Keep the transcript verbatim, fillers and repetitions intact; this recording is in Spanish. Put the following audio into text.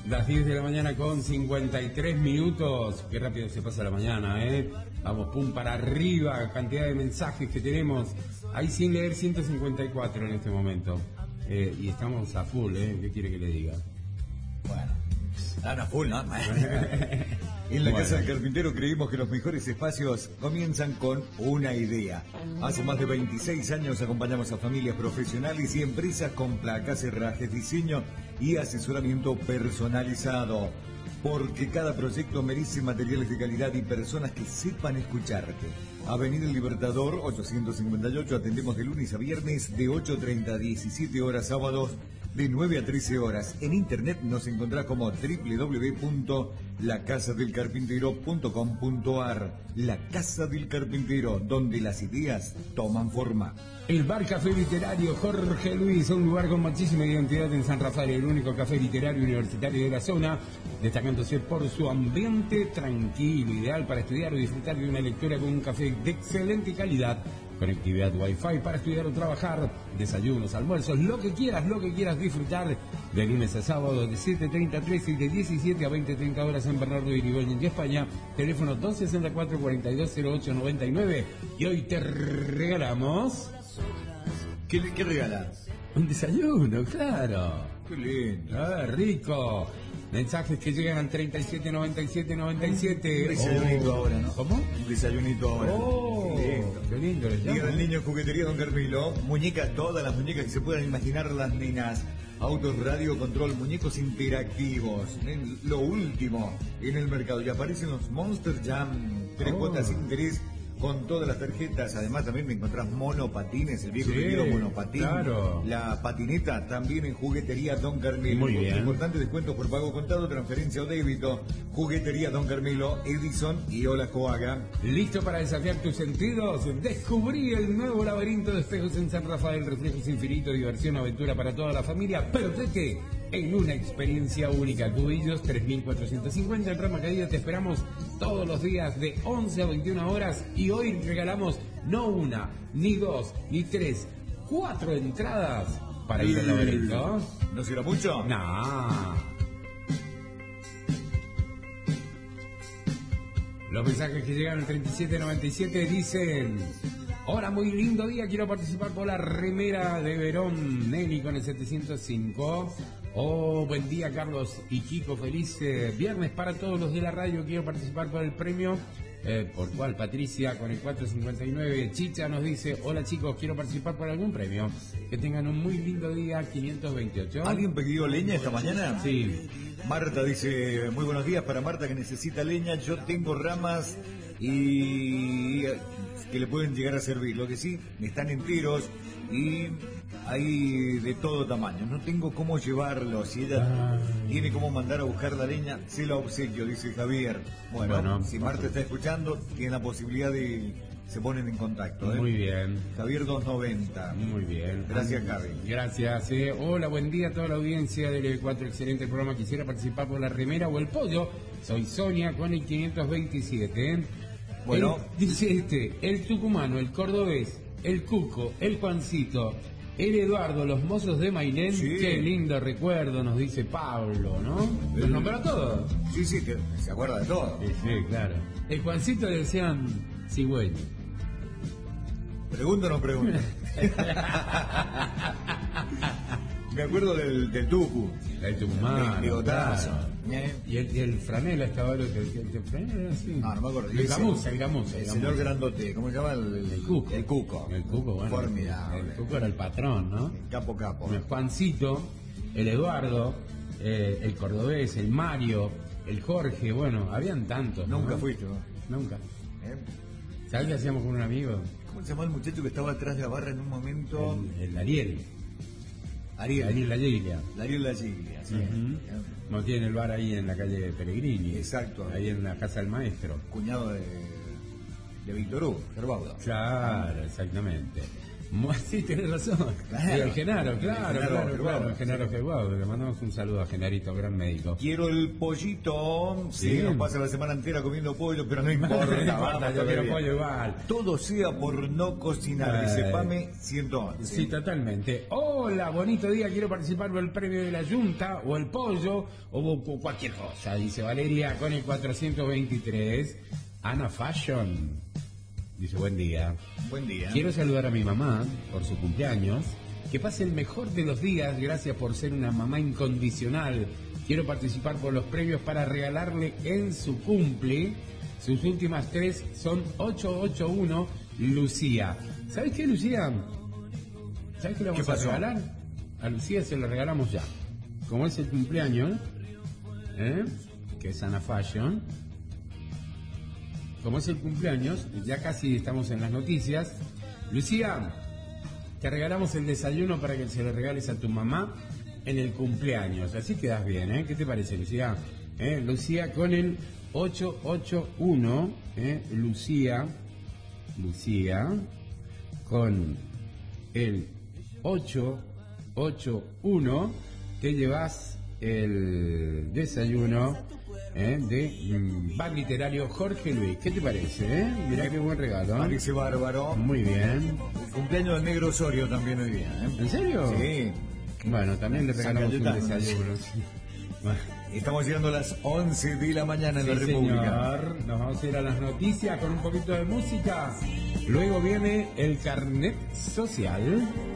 Las diez de la mañana con cincuenta y tres minutos. Qué rápido se pasa la mañana, ¿eh? Vamos, pum, para arriba. Cantidad de mensajes que tenemos. Hay sin leer ciento cincuenta y cuatro en este momento. Eh, y estamos a full, ¿eh? ¿Qué quiere que le diga? Bueno, están a full, ¿no? En la Bueno. Casa del Carpintero creímos que los mejores espacios comienzan con una idea. Hace más de veintiséis años acompañamos a familias profesionales y empresas con placas, herrajes, diseño y asesoramiento personalizado. Porque cada proyecto merece materiales de calidad y personas que sepan escucharte. Avenida El Libertador, ochocientos cincuenta y ocho, atendemos de lunes a viernes de ocho treinta a diecisiete horas, sábados de nueve a trece horas. En internet nos encontrás como doble u doble u doble u punto la casa del carpintero punto com punto a r. La Casa del Carpintero, donde las ideas toman forma. El Bar Café Literario Jorge Luis, un lugar con muchísima identidad en San Rafael, el único café literario universitario de la zona, destacándose por su ambiente tranquilo, ideal para estudiar o disfrutar de una lectura con un café de excelente calidad, conectividad Wi-Fi para estudiar o trabajar, desayunos, almuerzos, lo que quieras, lo que quieras disfrutar, de lunes a sábado de siete treinta a trece y de diecisiete a veinte treinta horas en Bernardo de Irigoyen y España, teléfono dos sesenta y cuatro, cuarenta y dos cero ocho noventa y nueve, y hoy te regalamos... ¿Qué, qué regalas? Un desayuno, claro. Qué lindo. Ah, rico. Mensajes que llegan al treinta y siete noventa y siete noventa y siete. Un desayunito Oh. ahora, ¿no? ¿Cómo? Un desayunito ahora. Oh, Qué lindo. qué lindo les Día llamo. del Niño en Juguetería Don Carmelo. Muñecas, todas las muñecas que se puedan imaginar las nenas. Autos, radio, control, muñecos interactivos. En lo último en el mercado. Y aparecen los Monster Jam. Tres Oh. cuotas sin interés con todas las tarjetas. Además también me encontrás monopatines, el viejo Sí, querido monopatín. claro. La patineta también en Juguetería Don Carmelo. Muy bien. Importantes descuentos por pago contado, transferencia o débito. Juguetería Don Carmelo, Edison y Ola Coaga. ¿Listo para desafiar tus sentidos? Descubrí el nuevo laberinto de espejos en San Rafael, reflejos infinitos, diversión, aventura para toda la familia. Perdete en una experiencia única. Cubillos tres mil cuatrocientos cincuenta en Rama Caída. Te esperamos todos los días de once a veintiuna horas y hoy regalamos no una, ni dos, ni tres, cuatro entradas para ir al laberinto. ¿No será mucho? No. Los mensajes que llegan al treinta y siete noventa y siete dicen: hola, muy lindo día, quiero participar por la remera de Verón, Nelly con el setecientos cinco. Oh, buen día Carlos y Chico, feliz eh, viernes para todos los de la radio, quiero participar por el premio. Eh, ¿Por cuál? Patricia con el cuatrocientos cincuenta y nueve. Chicha nos dice: hola chicos, quiero participar por algún premio. Que tengan un muy lindo día. Quinientos veintiocho. ¿Alguien pidió leña esta mañana? Sí. Marta dice, muy buenos días para Marta que necesita leña. Yo tengo ramas y que le pueden llegar a servir. Lo que sí, están enteros y hay de todo tamaño. No tengo cómo llevarlo. Si ella Ay. tiene cómo mandar a buscar la leña, se la obsequio, dice Javier. Bueno, Bueno, si Marta está escuchando, tiene la posibilidad de... Se ponen en contacto. ¿eh? Muy bien. Javier doscientos noventa. Muy bien. Gracias, Javi. Gracias. eh. Hola, buen día a toda la audiencia del E cuatro. Excelente programa. Quisiera participar por la remera o el pollo. Soy Sonia con el quinientos veintisiete. ¿eh? Bueno. El- dice este, el tucumano, el cordobés, el cuco, el Juancito, el Eduardo, los mozos de Mailén. Sí. Qué lindo recuerdo, nos dice Pablo, ¿no? ¿Los nombró a todos? Sí, sí, que se acuerda de todo. Sí, sí, claro. El Juancito le decían cigüeño. ¿Pregunta o no pregunta? Me acuerdo del, del Tucu. El tucumano. El bigotazo. claro. ¿Eh? Y el, y el franela estaba el otro. El, el franela era así. No, no me acuerdo. El Ese- gamuza, el gamuza. El el señor gamuza. grandote, ¿cómo se llama? El, El cuco. El Cuco. El cuco, bueno. Formidable. El cuco era el patrón, ¿no? Capo, capo. El Juancito, el Eduardo, eh, el cordobés, el Mario, el Jorge, bueno, habían tantos. ¿no? Nunca fuiste, ¿no? Nunca. ¿Eh? ¿Sabes qué hacíamos con un amigo? ¿Cómo se llama el muchacho que estaba atrás de la barra en un momento? El, el Ariel. Ariel. Ariel La Giglia. Ariel La Giglia, sí. Ujú. No tiene el bar ahí en la calle Pellegrini. Exacto. Ahí en la casa del maestro. Cuñado de, de Víctor Hugo, Gerbaudo. Claro, exactamente. Mu- Sí, tenés razón. Claro. El Genaro, claro, Genaro claro, Gerbaudo, claro. El Genaro sí. Gerbaudo. Le mandamos un saludo a Genarito, gran médico. Quiero el pollito. Sí, Sí. nos pasa la semana entera comiendo pollo, pero no importa. No importa, vamos, yo todo quiero bien. pollo igual. Todo sea por no cocinar, dice Ay. Pame ciento once. Sí, totalmente. hola, bonito día, quiero participar por el premio de la Yunta o el pollo o, o cualquier cosa, dice Valeria con el cuatrocientos veintitrés. Ana Fashion dice buen día. Buen día. Quiero saludar a mi mamá por su cumpleaños. Que pase el mejor de los días, gracias por ser una mamá incondicional. Quiero participar por los premios para regalarle en su cumple. Sus últimas tres son ocho ocho uno, Lucía. ¿Sabes qué, Lucía? ¿Sabes qué le vamos ¿Qué a pasó? regalar? A Lucía se lo regalamos ya. Como es el cumpleaños, ¿eh? Que es Ana Fashion. Como es el cumpleaños, ya casi estamos en las noticias. Lucía, te regalamos el desayuno para que se lo regales a tu mamá en el cumpleaños. Así quedas bien, ¿eh? ¿Qué te parece, Lucía? ¿Eh? Lucía con el ocho ocho uno, ¿eh? Lucía, Lucía, con el ocho ocho uno, te llevas el desayuno, ¿eh? de mm, Bar Literario Jorge Luis. ¿Qué te parece? Eh? Mirá qué buen regalo. Parece bárbaro. Muy bien. Cumpleaños del Negro Osorio también hoy día, ¿eh? ¿En serio? Sí. Bueno, también le San regalamos un Cayetano. desayuno. Bueno, Estamos llegando a las once de la mañana en sí, la República. señor. Nos vamos a ir a las noticias con un poquito de música. Luego viene el carnet social.